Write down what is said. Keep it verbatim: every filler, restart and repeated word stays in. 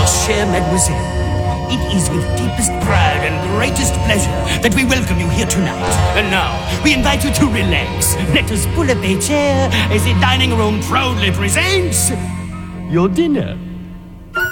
chère mademoiselle, it is with deepest pride and greatest pleasure that we welcome you here tonight. And now, we invite you to relax. Let us pull up a chair as the dining room proudly presents your dinner.